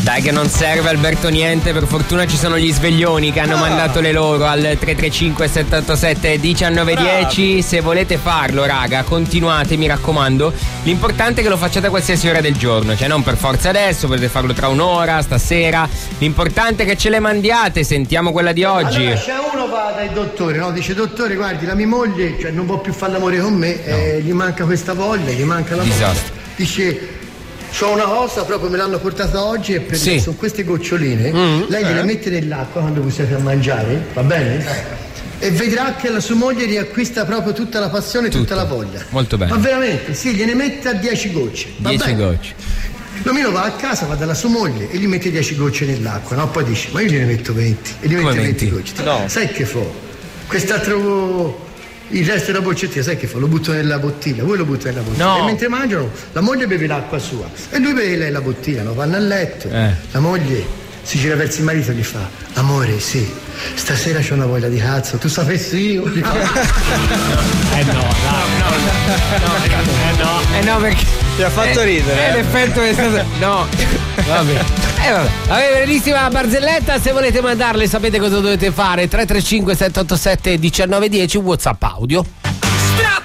Dai che non serve Alberto niente, per fortuna ci sono gli sveglioni che hanno mandato le loro al 335 787 1910. Se volete farlo raga, continuate, mi raccomando. L'importante è che lo facciate a qualsiasi ora del giorno, cioè non per forza adesso, potete farlo tra un'ora, stasera. L'importante è che ce le mandiate. Sentiamo quella di oggi. Allora c'è uno va dai dottori, no? Dice: dottore, guardi, la mia moglie, cioè, non può più fare l'amore con me, gli manca questa voglia, gli manca la voglia. Dice: c'ho una cosa, proprio me l'hanno portata oggi, e per sono queste goccioline, lei gliele mette nell'acqua quando voi siete a mangiare, va bene? E vedrà che la sua moglie riacquista proprio tutta la passione, tutta la voglia. Molto bene. Ma veramente, sì, gliene mette a 10 gocce. 10 gocce. L'omino va a casa, va dalla sua moglie e gli mette 10 gocce nell'acqua, no? Poi dice: ma io gliene metto 20. E gli mette 20 gocce. No. Sai che fa? Quest'altro... il resto della boccettina, sai che fa? Lo butto nella bottiglia, voi lo buttate nella bottiglia. No. E mentre mangiano, la moglie beve l'acqua sua e lui beve lei la bottiglia, no? Vanno a letto. La moglie si gira verso il marito e gli fa: amore, sì, stasera c'ho una voglia di cazzo, tu sapessi io? No, perché ti ha fatto ridere. L'effetto è stato. No, vabbè. Vabbè, bellissima barzelletta. Se volete mandarle, sapete cosa dovete fare: 335 787 1910, WhatsApp audio.